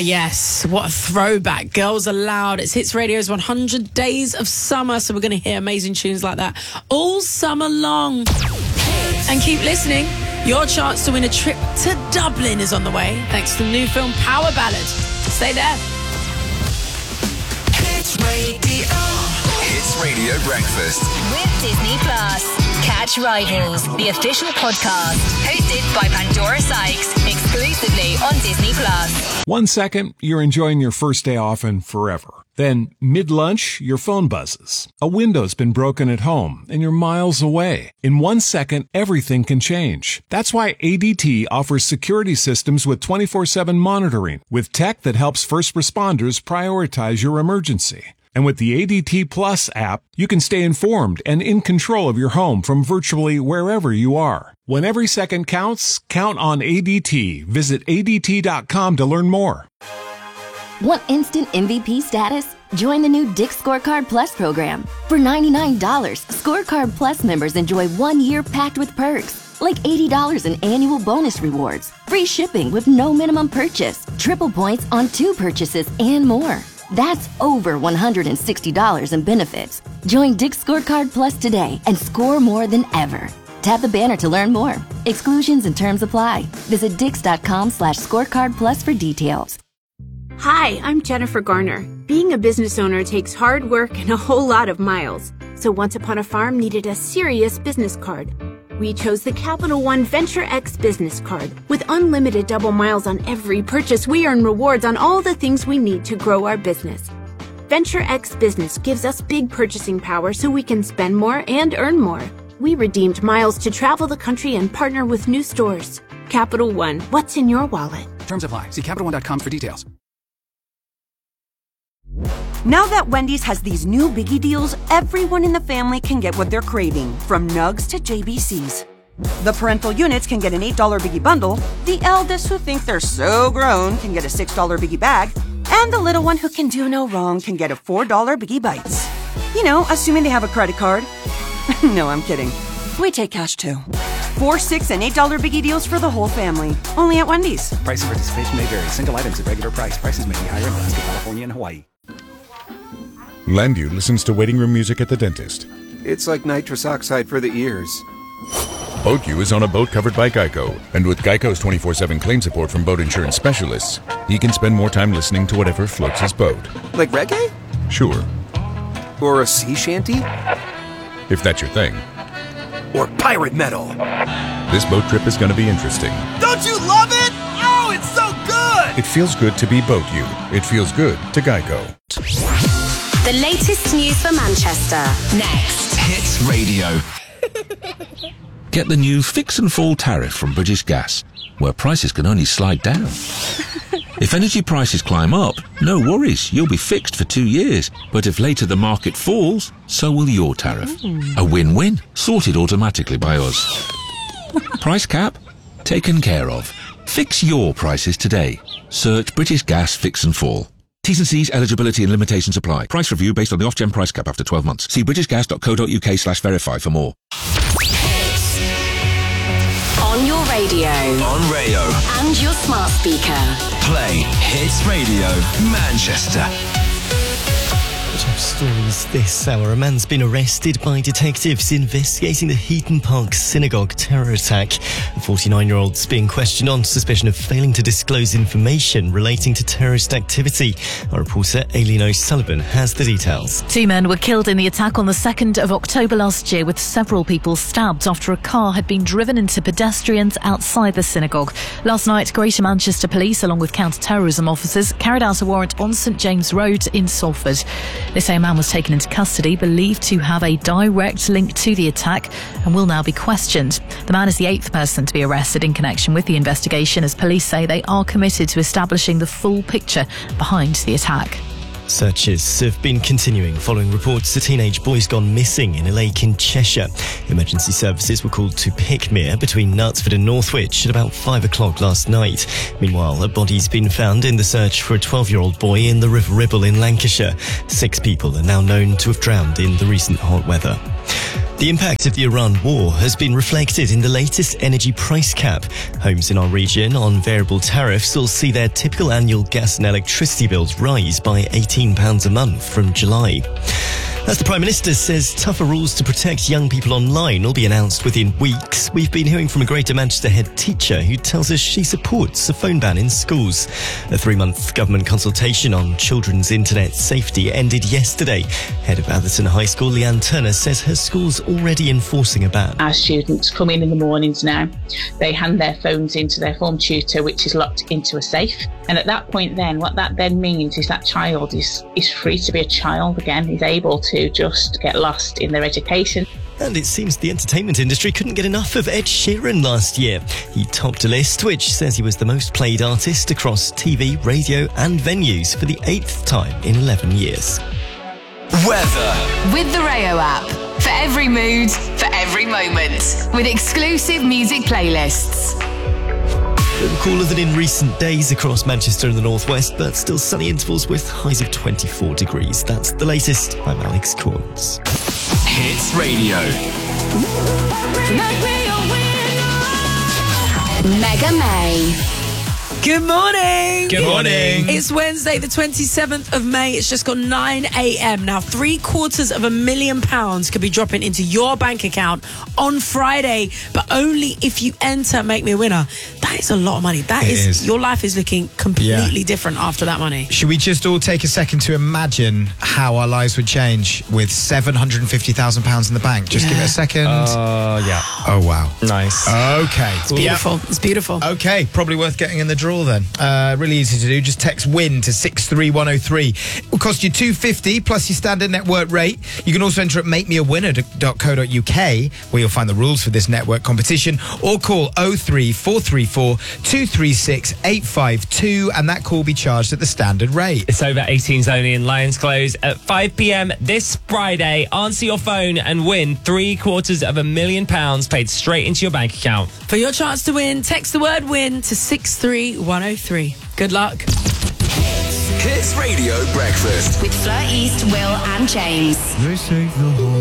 yes. What a throwback. Girls Aloud. It's Hits Radio's 100 Days of Summer. So we're going to hear amazing tunes like that all summer long. And keep listening. Your chance to win a trip to Dublin is on the way, thanks to the new film Power Ballad. Stay there. Hits Radio. Hits Radio Breakfast. With Disney Plus. Catch Rivals, the official podcast. Hosted by Pandora Sykes. Exclusively on Disney Plus. 1 second, you're enjoying your first day off and forever. Then, mid-lunch, your phone buzzes. A window's been broken at home, and you're miles away. In 1 second, everything can change. That's why ADT offers security systems with 24/7 monitoring, with tech that helps first responders prioritize your emergency. And with the ADT Plus app, you can stay informed and in control of your home from virtually wherever you are. When every second counts, count on ADT. Visit ADT.com to learn more. Want instant MVP status? Join the new Dick's Scorecard Plus program. For $99, Scorecard Plus members enjoy 1 year packed with perks, like $80 in annual bonus rewards, free shipping with no minimum purchase, triple points on 2 purchases, and more. That's over $160 in benefits. Join Dick's Scorecard Plus today and score more than ever. Tap the banner to learn more. Exclusions and terms apply. Visit dix.com/scorecard plus for details. Hi, I'm Jennifer Garner. Being a business owner takes hard work and a whole lot of miles. So Once Upon a Farm needed a serious business card. We chose the Capital One Venture X business card. With unlimited double miles on every purchase, we earn rewards on all the things we need to grow our business. Venture X Business gives us big purchasing power so we can spend more and earn more. We redeemed miles to travel the country and partner with new stores. Capital One, what's in your wallet? Terms apply. See CapitalOne.com for details. Now that Wendy's has these new biggie deals, everyone in the family can get what they're craving, from nugs to JBCs. The parental units can get an $8 biggie bundle, the eldest who think they're so grown can get a $6 biggie bag, and the little one who can do no wrong can get a $4 biggie bites. You know, assuming they have a credit card. No, I'm kidding. We take cash too. 4, $6, and $8 biggie deals for the whole family. Only at Wendy's. Price and participation may vary. Single items at regular price. Prices may be higher in Alaska, California, and Hawaii. Landu listens to waiting room music at the dentist. It's like nitrous oxide for the ears. BoatU is on a boat covered by Geico, and with Geico's 24/7 claim support from boat insurance specialists, he can spend more time listening to whatever floats his boat. Like reggae? Sure. Or a sea shanty? If that's your thing. Or pirate metal? This boat trip is going to be interesting. Don't you love it? Oh, it's so good! It feels good to be BoatU. It feels good to Geico. The latest news for Manchester. Next. Hits Radio. Get the new Fix and Fall tariff from British Gas, where prices can only slide down. If energy prices climb up, no worries, you'll be fixed for 2 years. But if later the market falls, so will your tariff. A win-win, sorted automatically by us. Price cap? Taken care of. Fix your prices today. Search British Gas Fix and Fall. T's and C's, eligibility and limitations apply. Price review based on the Ofgem price cap after 12 months. See britishgas.co.uk/verify for more. On your radio. On Rayo. And your smart speaker. Play Hits Radio Manchester. Top stories this hour. A man's been arrested by detectives investigating the Heaton Park synagogue terror attack. A 49-year-old's being questioned on suspicion of failing to disclose information relating to terrorist activity. Our reporter Aileen O'Sullivan has the details. 2 men were killed in the attack on the 2nd of October last year, with several people stabbed after a car had been driven into pedestrians outside the synagogue. Last night, Greater Manchester Police, along with counter-terrorism officers, carried out a warrant on St James Road in Salford. They say a man was taken into custody, believed to have a direct link to the attack, and will now be questioned. The man is the 8th person to be arrested in connection with the investigation, as police say they are committed to establishing the full picture behind the attack. Searches have been continuing following reports a teenage boy's gone missing in a lake in Cheshire. Emergency services were called to Pickmere between Knutsford and Northwich at about 5 o'clock last night. Meanwhile, a body's been found in the search for a 12-year-old boy in the River Ribble in Lancashire. 6 people are now known to have drowned in the recent hot weather. The impact of the Iran war has been reflected in the latest energy price cap. Homes in our region on variable tariffs will see their typical annual gas and electricity bills rise by £18 a month from July. As the Prime Minister says, tougher rules to protect young people online will be announced within weeks. We've been hearing from a Greater Manchester head teacher who tells us she supports a phone ban in schools. A 3-month government consultation on children's internet safety ended yesterday. Head of Atherton High School, Leanne Turner, says her school's already enforcing a ban. Our students come in the mornings now. They hand their phones into their form tutor, which is locked into a safe. And at that point then, what that then means is that child is free to be a child again, is able to just get lost in their education. And it seems the entertainment industry couldn't get enough of Ed Sheeran last year. He topped a list which says he was the most played artist across TV, radio and venues for the 8th time in 11 years. Weather. With the Rayo app. For every mood, for every moment. With exclusive music playlists. Cooler than in recent days across Manchester and the northwest, but still sunny intervals with highs of 24 degrees. That's the latest. I'm Alex Corns. Hits Radio. Mega May. Good morning. Good morning. It's Wednesday, the 27th of May. It's just gone 9 a.m. Now, £750,000 could be dropping into your bank account on Friday, but only if you enter Make Me a Winner. That is a lot of money. That is. Your life is looking completely different after that money. Should we just all take a second to imagine how our lives would change with £750,000 in the bank? Just give it a second. Yeah. Oh, wow. Nice. Okay. It's beautiful. It's beautiful. Okay, probably worth getting in the draw then. Really easy to do. Just text WIN to 63103. It will cost you $2.50 plus your standard network rate. You can also enter at makemeawinner.co.uk where you'll find the rules for this network competition, or call 03434 236 852 and that call will be charged at the standard rate. It's over 18s only in Lions Close at 5 p.m. this Friday. Answer your phone and win £750,000 paid straight into your bank account. For your chance to win, text the word WIN to 63103. Good luck. Hits Radio Breakfast. With Fleur East, Will and James. They say the whole